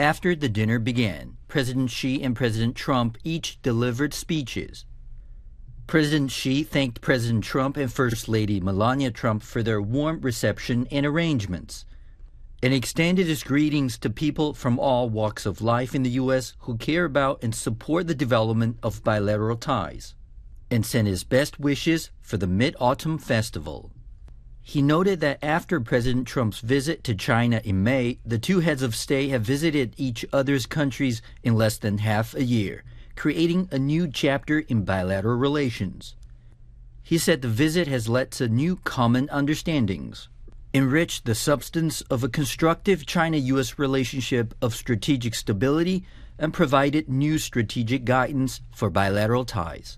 After the dinner began, President Xi and President Trump each delivered speeches. President Xi thanked President Trump and First Lady Melania Trump for their warm reception and arrangements, and extended his greetings to people from all walks of life in the U.S. who care about and support the development of bilateral ties, and sent his best wishes for the Mid-Autumn Festival. He noted that after President Trump's visit to China in May, the two heads of state have visited each other's countries in less than half a year, creating a new chapter in bilateral relations. He said the visit has led to new common understandings, enriched the substance of a constructive China-U.S. relationship of strategic stability, and provided new strategic guidance for bilateral ties.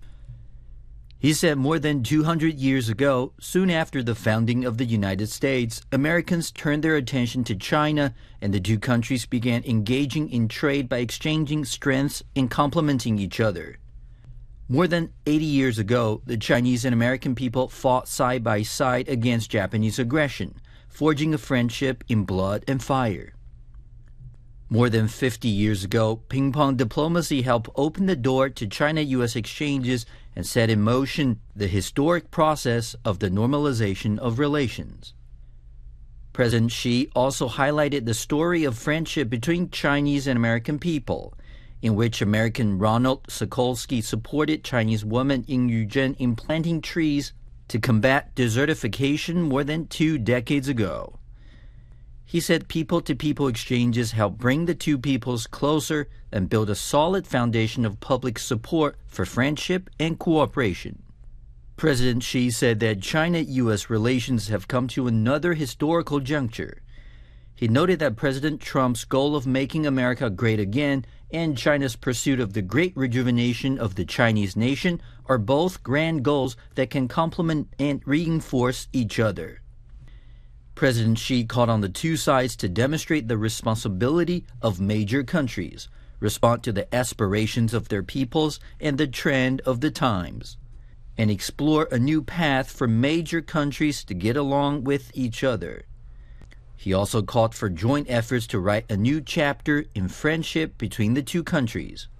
He said more than 200 years ago, soon after the founding of the United States, Americans turned their attention to China, and the two countries began engaging in trade by exchanging strengths and complementing each other. More than 80 years ago, the Chinese and American people fought side by side against Japanese aggression, forging a friendship in blood and fire. More than 50 years ago, ping-pong diplomacy helped open the door to China-U.S. exchanges and set in motion the historic process of the normalization of relations. President Xi also highlighted the story of friendship between Chinese and American people, in which American Ronald Sokolsky supported Chinese woman Ying Yuzhen in planting trees to combat desertification more than 2 decades ago. He said people-to-people exchanges help bring the two peoples closer and build a solid foundation of public support for friendship and cooperation. President Xi said that China-U.S. relations have come to another historical juncture. He noted that President Trump's goal of making America great again and China's pursuit of the great rejuvenation of the Chinese nation are both grand goals that can complement and reinforce each other. President Xi called on the two sides to demonstrate the responsibility of major countries, respond to the aspirations of their peoples and the trend of the times, and explore a new path for major countries to get along with each other. He also called for joint efforts to write a new chapter in friendship between the two countries.